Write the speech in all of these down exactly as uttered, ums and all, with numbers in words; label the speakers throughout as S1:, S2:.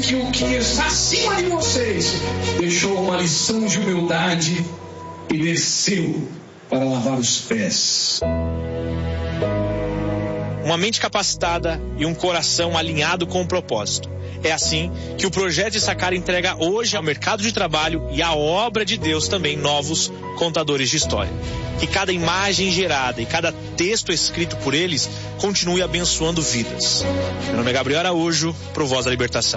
S1: que o que está acima de vocês deixou uma lição de humildade e desceu para lavar os pés.
S2: Uma mente capacitada e um coração alinhado com o propósito. É assim que o Projeto Issachar entrega hoje ao mercado de trabalho e à obra de Deus também novos contadores de história. Que cada imagem gerada e cada texto escrito por eles continue abençoando vidas. Meu nome é Gabriel Araújo, pro Voz da Libertação.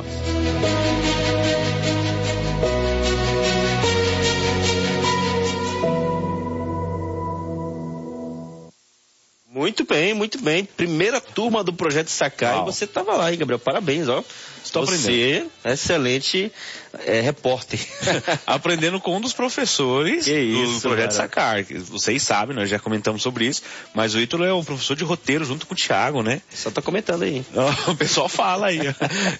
S3: Muito bem, muito bem. Primeira turma do Projeto Issachar. E você estava lá, hein, Gabriel? Parabéns, ó.
S2: Estou
S3: você,
S2: aprendendo.
S3: excelente é, repórter.
S2: Aprendendo com um dos professores
S3: que isso,
S2: do Projeto Issachar. Vocês sabem, nós já comentamos sobre isso, mas o Ítalo é um professor de roteiro junto com o Thiago, né?
S3: Só tá comentando aí.
S2: O pessoal fala aí.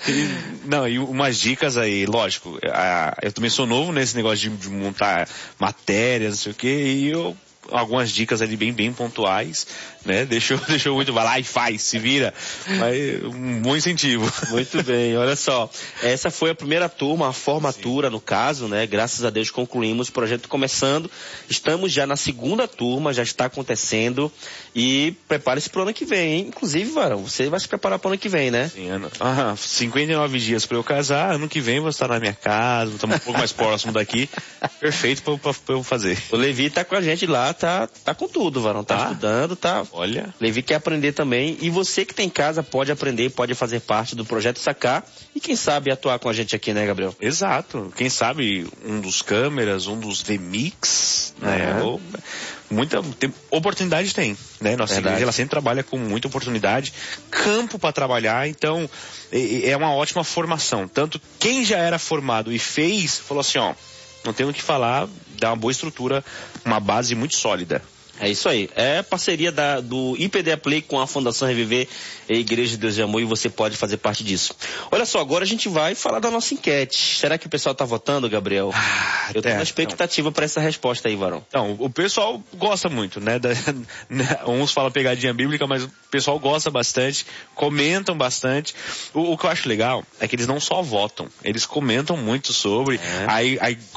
S2: e, não, e umas dicas aí, lógico. A, eu também sou novo nesse negócio de, de montar matérias, não sei o quê, e eu algumas dicas ali bem, bem pontuais, né? Deixou, deixou muito, vai lá e faz, se vira. Mas um bom incentivo.
S3: Muito bem, olha só. Essa foi a primeira turma, a formatura, sim, no caso, né? Graças a Deus concluímos o projeto começando. Estamos já na segunda turma, já está acontecendo. E prepare-se para o ano que vem, hein? Inclusive, Varão, você vai se preparar para o ano que vem, né?
S2: Sim, ano, ah, cinquenta e nove dias para eu casar, ano que vem vou estar na minha casa, estar um pouco mais próximo daqui. Perfeito para eu fazer.
S3: O Levi tá com a gente lá, tá, tá com tudo, Varão. Tá, tá estudando, tá.
S2: Olha.
S3: Levi quer aprender também. E você que tem em casa pode aprender, pode fazer parte do Projeto Issachar. E quem sabe atuar com a gente aqui, né, Gabriel?
S2: Exato. Quem sabe um dos câmeras, um dos V MIX, né? Ou, muita tem, oportunidade tem, né? Nossa Verdade. Igreja ela sempre trabalha com muita oportunidade, campo para trabalhar, então é, é uma ótima formação. Tanto quem já era formado e fez, falou assim, ó, não tem o que falar, dá uma boa estrutura, uma base muito sólida.
S3: É isso aí. É parceria da, do I P D A Play com a Fundação Reviver e a Igreja de Deus de Amor, e você pode fazer parte disso. Olha só, agora a gente vai falar da nossa enquete. Será que o pessoal tá votando, Gabriel? Ah, Eu tô é, na expectativa então. para essa resposta aí, Varão.
S2: Então, o pessoal gosta muito, né? Da, né? Uns falam pegadinha bíblica, mas o pessoal gosta bastante, comentam bastante. O, o que eu acho legal é que eles não só votam, eles comentam muito sobre, é. aí, aí